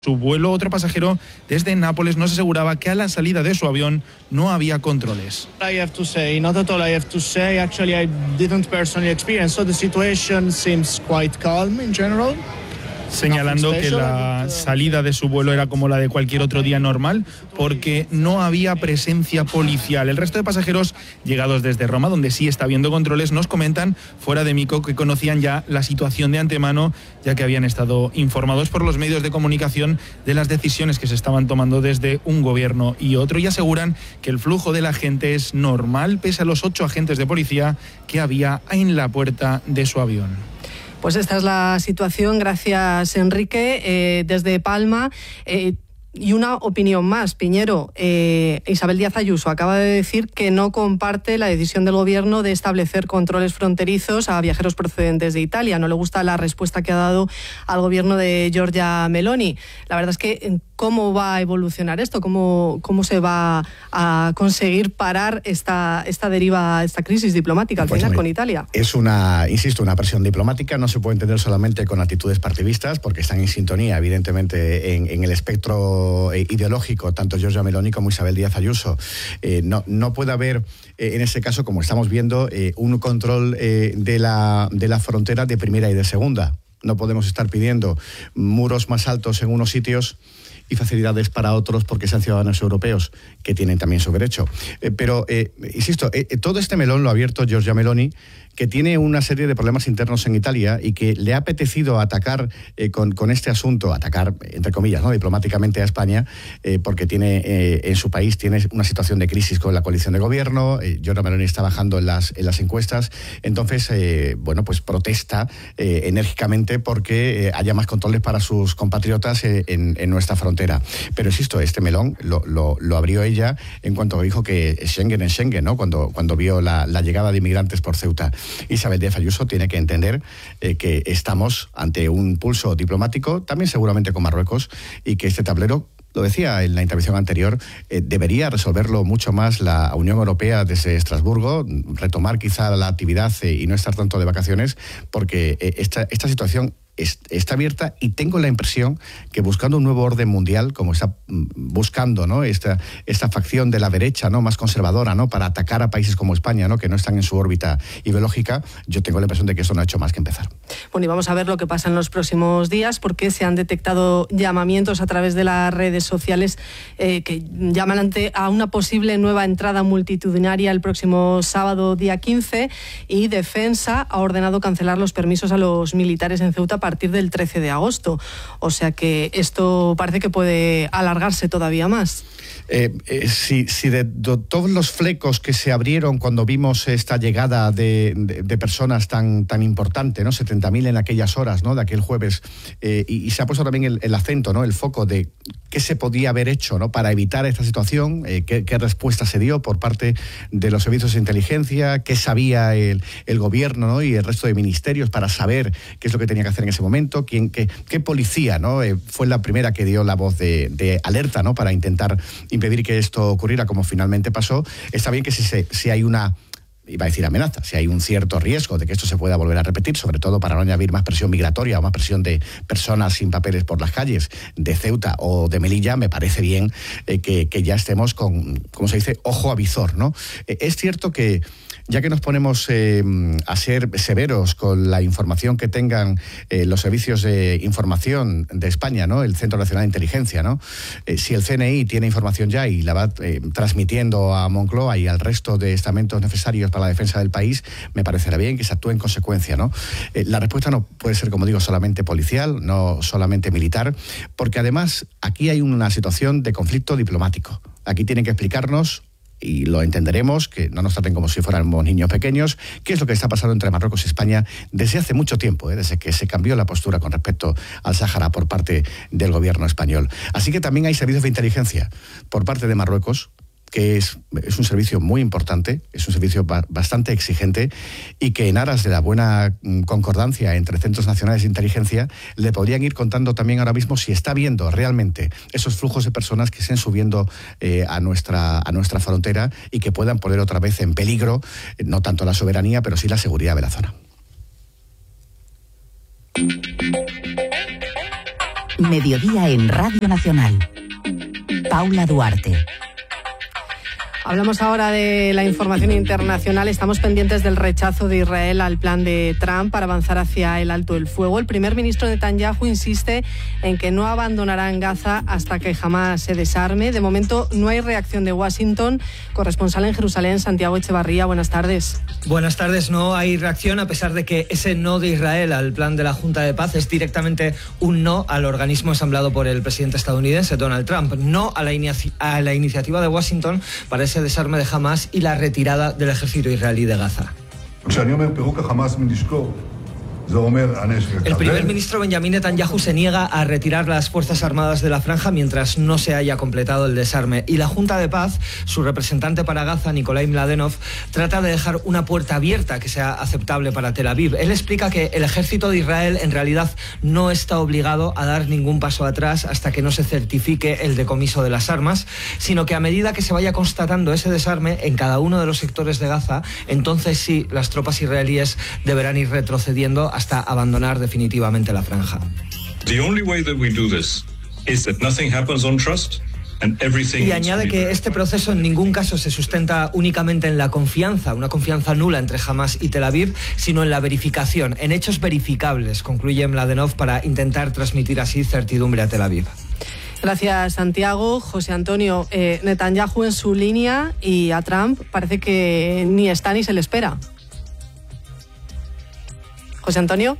Su vuelo, otro pasajero desde Nápoles nos aseguraba que a la salida de su avión no había controles. I have to say, not at all I have to say. Actually, I didn't personally experience, so the situation seems quite calm in general. Señalando que la salida de su vuelo era como la de cualquier otro día normal, porque no había presencia policial. El resto de pasajeros llegados desde Roma, donde sí está habiendo controles, nos comentan fuera de micro que conocían ya la situación de antemano, ya que habían estado informados por los medios de comunicación de las decisiones que se estaban tomando desde un gobierno y otro, y aseguran que el flujo de la gente es normal, pese a los 8 agentes de policía que había en la puerta de su avión. Pues esta es la situación. Gracias, Enrique. Desde Palma. Y una opinión más, Piñero. Isabel Díaz Ayuso acaba de decir que no comparte la decisión del gobierno de establecer controles fronterizos a viajeros procedentes de Italia. No le gusta la respuesta que ha dado al gobierno de Giorgia Meloni. La verdad es que ¿cómo va a evolucionar esto? ¿Cómo se va a conseguir parar esta deriva, esta crisis diplomática al final con Italia? Es una presión diplomática. No se puede entender solamente con actitudes partidistas, porque están en sintonía, evidentemente, en el espectro ideológico, tanto Giorgia Meloni como Isabel Díaz Ayuso. No puede haber, en ese caso, como estamos viendo, un control de la frontera de primera y de segunda. No podemos estar pidiendo muros más altos en unos sitios y facilidades para otros porque sean ciudadanos europeos, que tienen también su derecho. Pero, insisto, todo este melón lo ha abierto Giorgia Meloni, que tiene una serie de problemas internos en Italia y que le ha apetecido atacar con este asunto, atacar, entre comillas, ¿no?, diplomáticamente a España, porque en su país tiene una situación de crisis con la coalición de gobierno. Giorgia Meloni está bajando en las encuestas. Entonces, pues protesta enérgicamente porque haya más controles para sus compatriotas en nuestra frontera. Pero insisto, este melón lo abrió ella en cuanto dijo que Schengen es Schengen, ¿no?, cuando vio la llegada de inmigrantes por Ceuta. Isabel Díaz Ayuso tiene que entender que estamos ante un pulso diplomático, también seguramente con Marruecos, y que este tablero, lo decía en la intervención anterior, debería resolverlo mucho más la Unión Europea desde Estrasburgo, retomar quizá la actividad y no estar tanto de vacaciones, porque esta situación está abierta, y tengo la impresión que buscando un nuevo orden mundial, como está buscando, ¿no?, esta facción de la derecha, ¿no?, más conservadora, ¿no?, para atacar a países como España, ¿no?, que no están en su órbita ideológica, yo tengo la impresión de que eso no ha hecho más que empezar. Bueno, y vamos a ver lo que pasa en los próximos días, porque se han detectado llamamientos a través de las redes sociales que llaman a una posible nueva entrada multitudinaria el próximo sábado, día 15, y Defensa ha ordenado cancelar los permisos a los militares en Ceuta a partir del 13 de agosto. O sea que esto parece que puede alargarse todavía más. Si de todos los flecos que se abrieron cuando vimos esta llegada de personas tan importante, ¿no?, 70.000 en aquellas horas, ¿no?, de aquel jueves, y se ha puesto también el acento, ¿no?, el foco de qué se podía haber hecho, ¿no?, para evitar esta situación, qué respuesta se dio por parte de los servicios de inteligencia, qué sabía el gobierno, ¿no?, y el resto de ministerios para saber qué es lo que tenía que hacer en ese momento, qué policía, ¿no?, fue la primera que dio la voz de alerta, ¿no?, para intentar impedir que esto ocurriera, como finalmente pasó. Está bien que si hay una, iba a decir amenaza, si hay un cierto riesgo de que esto se pueda volver a repetir, sobre todo para no añadir más presión migratoria o más presión de personas sin papeles por las calles de Ceuta o de Melilla, me parece bien que ya estemos con, como se dice, ojo a visor, ¿no? Es cierto que ya que nos ponemos a ser severos con la información que tengan los servicios de información de España, ¿no?, el Centro Nacional de Inteligencia, ¿no?, si el CNI tiene información ya y la va transmitiendo a Moncloa y al resto de estamentos necesarios para la defensa del país, me parecerá bien que se actúe en consecuencia, ¿no? La respuesta no puede ser, como digo, solamente policial, no solamente militar, porque además aquí hay una situación de conflicto diplomático. Aquí tienen que explicarnos, y lo entenderemos, que no nos traten como si fuéramos niños pequeños, qué es lo que está pasando entre Marruecos y España desde hace mucho tiempo, desde que se cambió la postura con respecto al Sáhara por parte del gobierno español. Así que también hay servicios de inteligencia por parte de Marruecos, que es un servicio muy importante, es un servicio bastante exigente, y que en aras de la buena concordancia entre centros nacionales de inteligencia le podrían ir contando también ahora mismo si está viendo realmente esos flujos de personas que estén subiendo a nuestra frontera y que puedan poner otra vez en peligro no tanto la soberanía, pero sí la seguridad de la zona. Mediodía en Radio Nacional. Paula Duarte. Hablamos ahora de la información internacional. Estamos pendientes del rechazo de Israel al plan de Trump para avanzar hacia el alto el fuego. El primer ministro Netanyahu insiste en que no abandonarán Gaza hasta que Hamás se desarme. De momento no hay reacción de Washington. Corresponsal en Jerusalén, Santiago Echevarría, buenas tardes. Buenas tardes. No hay reacción, a pesar de que ese no de Israel al plan de la Junta de Paz es directamente un no al organismo ensamblado por el presidente estadounidense Donald Trump. No a la iniciativa de Washington para ese desarme de Hamás y la retirada del ejército israelí de Gaza. El primer ministro Benjamin Netanyahu se niega a retirar las Fuerzas Armadas de la franja mientras no se haya completado el desarme. Y la Junta de Paz, su representante para Gaza, Nikolai Mladenov, trata de dejar una puerta abierta que sea aceptable para Tel Aviv. Él explica que el ejército de Israel en realidad no está obligado a dar ningún paso atrás hasta que no se certifique el decomiso de las armas, sino que a medida que se vaya constatando ese desarme en cada uno de los sectores de Gaza, entonces sí, las tropas israelíes deberán ir retrocediendo hasta abandonar definitivamente la franja. Y añade que este proceso en ningún caso se sustenta únicamente en la confianza, una confianza nula entre Hamás y Tel Aviv, sino en la verificación, en hechos verificables, concluye Mladenov, para intentar transmitir así certidumbre a Tel Aviv. Gracias, Santiago. José Antonio, Netanyahu en su línea y a Trump parece que ni está ni se le espera. José Antonio.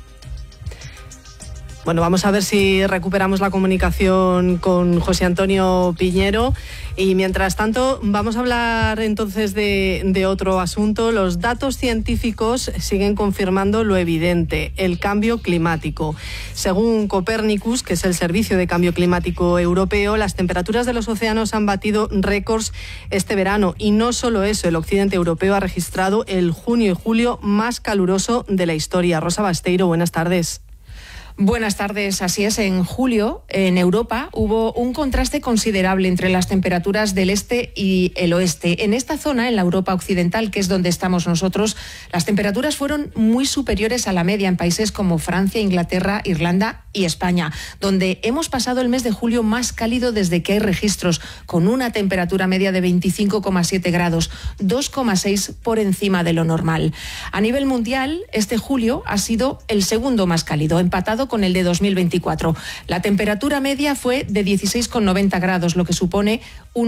Bueno, vamos a ver si recuperamos la comunicación con José Antonio Piñero. Y mientras tanto, vamos a hablar entonces de otro asunto. Los datos científicos siguen confirmando lo evidente, el cambio climático. Según Copernicus, que es el Servicio de Cambio Climático Europeo, las temperaturas de los océanos han batido récords este verano. Y no solo eso, el occidente europeo ha registrado el junio y julio más caluroso de la historia. Rosa Basteiro, buenas tardes. Buenas tardes, así es. En julio, en Europa, hubo un contraste considerable entre las temperaturas del este y el oeste. En esta zona, en la Europa occidental, que es donde estamos nosotros, las temperaturas fueron muy superiores a la media en países como Francia, Inglaterra, Irlanda y España, donde hemos pasado el mes de julio más cálido desde que hay registros, con una temperatura media de 25,7 grados, 2,6 por encima de lo normal. A nivel mundial, este julio ha sido el segundo más cálido, empatado con el de 2024. La temperatura media fue de 16,90 grados, lo que supone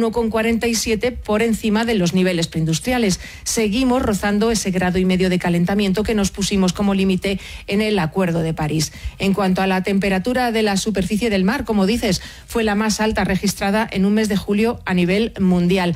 1,47 por encima de los niveles preindustriales. Seguimos rozando ese grado y medio de calentamiento que nos pusimos como límite en el Acuerdo de París. En cuanto a la temperatura de la superficie del mar, como dices, fue la más alta registrada en un mes de julio a nivel mundial,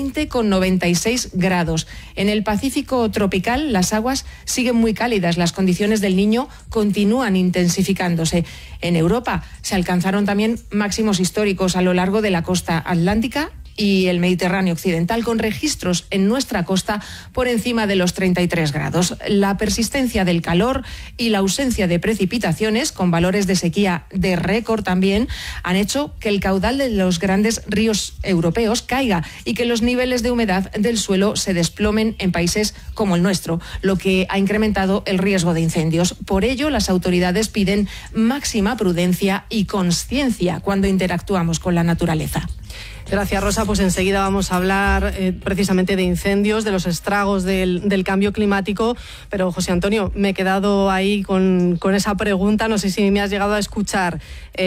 20,96 grados. En el Pacífico tropical, las aguas siguen muy cálidas, las condiciones del Niño continúan intensificándose. En Europa se alcanzaron también máximos históricos a lo largo de la costa atlántica y el Mediterráneo occidental, con registros en nuestra costa por encima de los 33 grados. La persistencia del calor y la ausencia de precipitaciones, con valores de sequía de récord también, han hecho que el caudal de los grandes ríos europeos caiga y que los niveles de humedad del suelo se desplomen en países como el nuestro, lo que ha incrementado el riesgo de incendios. Por ello, las autoridades piden máxima prudencia y consciencia cuando interactuamos con la naturaleza. Gracias, Rosa. Pues enseguida vamos a hablar precisamente de incendios, de los estragos del cambio climático. Pero, José Antonio, me he quedado ahí con esa pregunta. No sé si me has llegado a escuchar.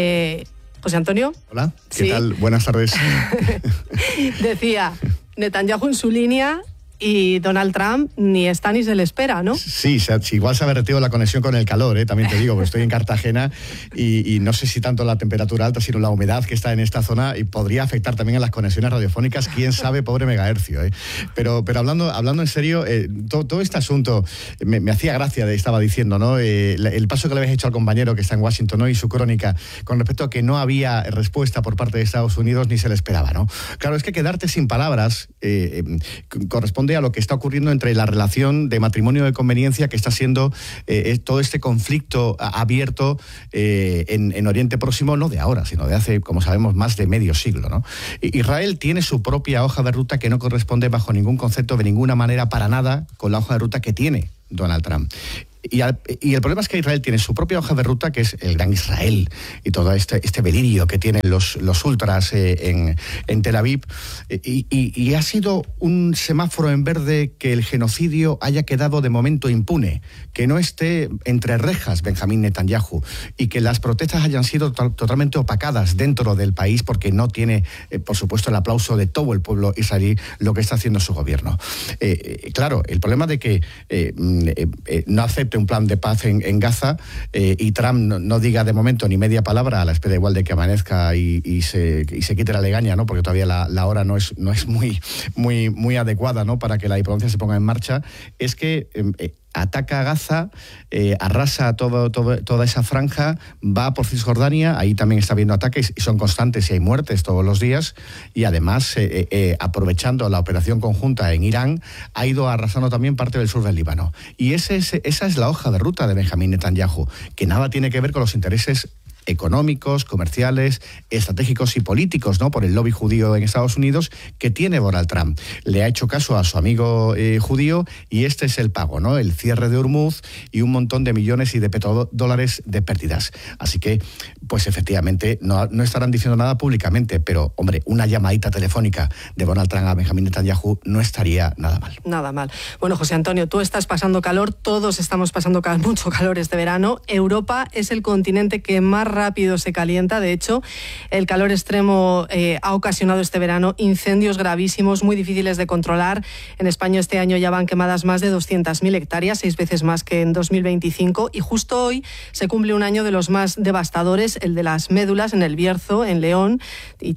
José Antonio. Hola, ¿qué tal? Buenas tardes. Decía, Netanyahu en su línea y Donald Trump ni está ni se le espera, ¿no? Sí, igual se ha derretido la conexión con el calor, también te digo, porque estoy en Cartagena y no sé si tanto la temperatura alta, sino la humedad que está en esta zona y podría afectar también a las conexiones radiofónicas, quién sabe, pobre megahercio. Pero hablando en serio, todo este asunto me hacía gracia, estaba diciendo, ¿no? El paso que le habéis hecho al compañero que está en Washington, ¿no? Y su crónica con respecto a que no había respuesta por parte de Estados Unidos ni se le esperaba, ¿no? Claro, es que quedarte sin palabras corresponde a lo que está ocurriendo entre la relación de matrimonio de conveniencia que está siendo todo este conflicto abierto en Oriente Próximo, no de ahora, sino de hace, como sabemos, más de medio siglo, ¿no? Israel tiene su propia hoja de ruta que no corresponde bajo ningún concepto, de ninguna manera, para nada, con la hoja de ruta que tiene Donald Trump. Y el problema es que Israel tiene su propia hoja de ruta, que es el Gran Israel, y todo este delirio que tienen los ultras en Tel Aviv. Y ha sido un semáforo en verde que el genocidio haya quedado de momento impune, que no esté entre rejas Benjamín Netanyahu, y que las protestas hayan sido totalmente opacadas dentro del país, porque no tiene, por supuesto, el aplauso de todo el pueblo israelí lo que está haciendo su gobierno. Claro, el problema de que no acepte un plan de paz en Gaza y Trump no diga de momento ni media palabra, a la espera igual de que amanezca y se quite la legaña, ¿no? Porque todavía la hora no es muy adecuada, ¿no?, para que la diplomacia se ponga en marcha, es que ataca a Gaza, arrasa toda esa franja, va por Cisjordania, ahí también está habiendo ataques y son constantes y hay muertes todos los días, y además, aprovechando la operación conjunta en Irán, ha ido arrasando también parte del sur del Líbano. Y esa es la hoja de ruta de Benjamín Netanyahu, que nada tiene que ver con los intereses económicos, comerciales, estratégicos y políticos, ¿no?, por el lobby judío en Estados Unidos que tiene Donald Trump. Le ha hecho caso a su amigo judío y este es el pago, ¿no?, el cierre de Hormuz y un montón de millones y de petrodólares de pérdidas. Así que, pues efectivamente, no estarán diciendo nada públicamente, pero, hombre, una llamadita telefónica de Donald Trump a Benjamín Netanyahu no estaría nada mal. Nada mal. Bueno, José Antonio, tú estás pasando calor, todos estamos pasando mucho calor este verano. Europa es el continente que más rápido se calienta. De hecho, el calor extremo ha ocasionado este verano incendios gravísimos, muy difíciles de controlar. En España este año ya van quemadas más de 200.000 hectáreas, 6 veces más que en 2025. Y justo hoy se cumple un año de los más devastadores, el de las médulas en el Bierzo, en León. Y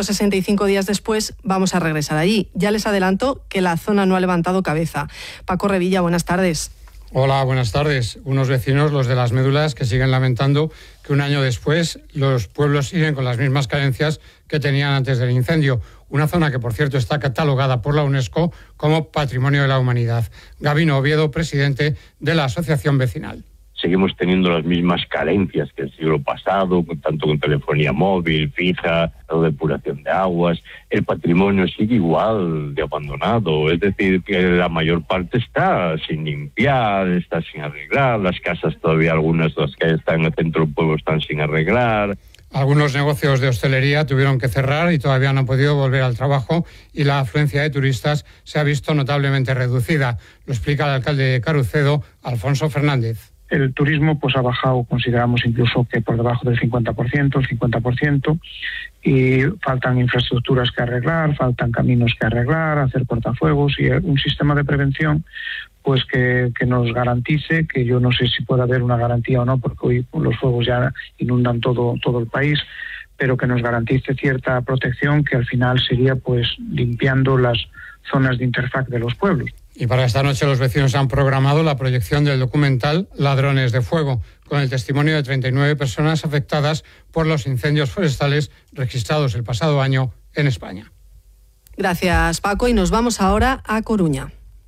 365 días después vamos a regresar allí. Ya les adelanto que la zona no ha levantado cabeza. Paco Revilla, buenas tardes. Hola, buenas tardes. Unos vecinos, los de las médulas, que siguen lamentando que un año después los pueblos siguen con las mismas carencias que tenían antes del incendio. Una zona que, por cierto, está catalogada por la UNESCO como Patrimonio de la Humanidad. Gabino Oviedo, presidente de la Asociación Vecinal. Seguimos teniendo las mismas carencias que el siglo pasado, tanto con telefonía móvil, fija, la depuración de aguas. El patrimonio sigue igual de abandonado, es decir, que la mayor parte está sin limpiar, está sin arreglar, las casas todavía, algunas de las que están en el centro del pueblo están sin arreglar. Algunos negocios de hostelería tuvieron que cerrar y todavía no han podido volver al trabajo, y la afluencia de turistas se ha visto notablemente reducida. Lo explica el alcalde de Carucedo, Alfonso Fernández. El turismo pues ha bajado, consideramos incluso que por debajo del 50%, y faltan infraestructuras que arreglar, faltan caminos que arreglar, hacer cortafuegos y un sistema de prevención pues que nos garantice, que yo no sé si puede haber una garantía o no, porque hoy los fuegos ya inundan todo el país, pero que nos garantice cierta protección, que al final sería pues limpiando las zonas de interfaz de los pueblos. Y para esta noche los vecinos han programado la proyección del documental Ladrones de Fuego, con el testimonio de 39 personas afectadas por los incendios forestales registrados el pasado año en España. Gracias, Paco, y nos vamos ahora a Coruña.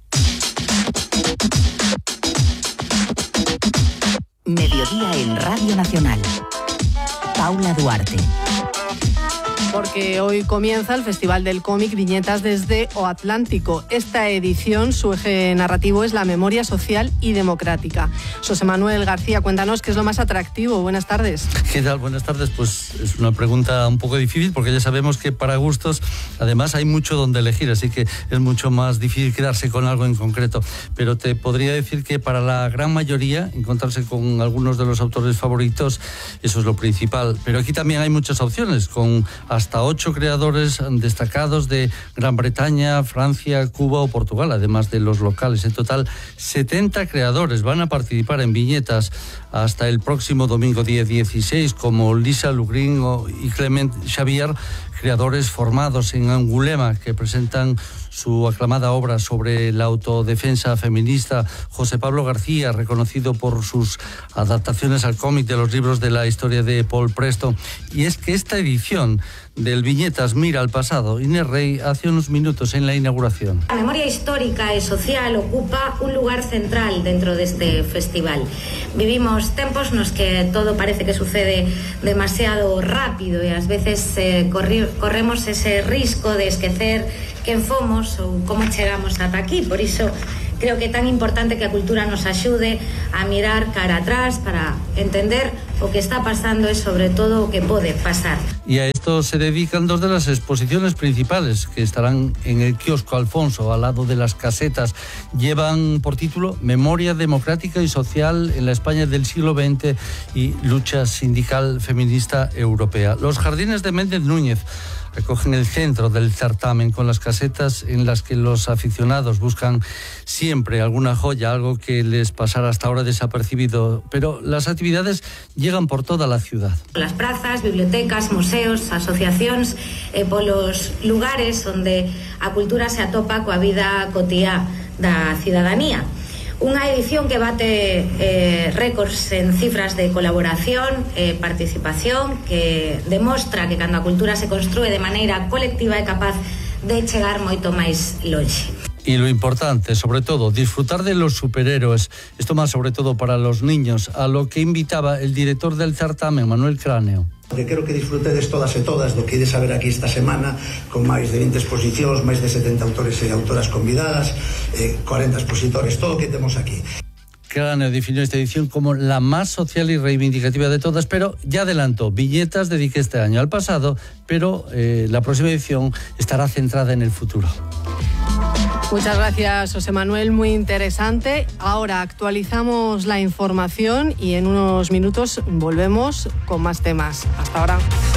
Mediodía en Radio Nacional. Paula Duarte. Porque hoy comienza el Festival del Cómic Viñetas desde O Atlántico. Esta edición, su eje narrativo es la memoria social y democrática. José Manuel García, cuéntanos qué es lo más atractivo. Buenas tardes. ¿Qué tal? Buenas tardes. Pues es una pregunta un poco difícil, porque ya sabemos que para gustos, además, hay mucho donde elegir, así que es mucho más difícil quedarse con algo en concreto. Pero te podría decir que para la gran mayoría, encontrarse con algunos de los autores favoritos, eso es lo principal. Pero aquí también hay muchas opciones, con hasta 8 creadores destacados de Gran Bretaña, Francia, Cuba o Portugal, además de los locales. En total, 70 creadores van a participar en viñetas hasta el próximo domingo día 16, como Lisa Lugrin y Clement Xavier, creadores formados en Angulema, que presentan su aclamada obra sobre la autodefensa feminista. José Pablo García, reconocido por sus adaptaciones al cómic de los libros de la historia de Paul Preston. Y es que esta edición del Viñetas mira al pasado. Inés Rey, hace unos minutos en la inauguración. La memoria histórica y social ocupa un lugar central dentro de este festival. Vivimos tiempos en los que todo parece que sucede demasiado rápido y a veces corremos ese risco de esquecer quen fomos ou como chegamos ata aquí. Por iso Creo que é tan importante que a cultura nos axude a mirar cara atrás para entender o que está pasando e sobre todo o que pode pasar. Y a esto se dedican dos de las exposiciones principales que estarán en el kiosco Alfonso, al lado de las casetas. Llevan por título Memoria democrática y social en la España del siglo XX y lucha sindical feminista europea. Los jardines de Méndez Núñez recogen el centro del certamen con las casetas en las que los aficionados buscan siempre alguna joya, algo que les pasara hasta ahora desapercibido, pero las actividades llegan por toda la ciudad. Las prazas, bibliotecas, museos, asociacións e polos lugares onde a cultura se atopa coa vida cotiá da cidadanía. Unha edición que bate récords en cifras de colaboración e participación, que demostra que cando a cultura se construe de maneira colectiva é capaz de chegar moito máis longe. Y lo importante, sobre todo, disfrutar de los superhéroes. Esto más sobre todo para los niños, a lo que invitaba el director del certamen, Manuel Cráneo. Que quero que disfrutedes todas e todas do que ides a ver aquí esta semana, con máis de 20 exposicións, máis de 70 autores e autoras convidadas, 40 expositores, todo o que temos aquí. Cráneo definió esta edición como la más social y reivindicativa de todas, pero ya adelantó, viñetas dediqué este año al pasado, pero la próxima edición estará centrada en el futuro. Muchas gracias, José Manuel, muy interesante. Ahora actualizamos la información y en unos minutos volvemos con más temas. Hasta ahora.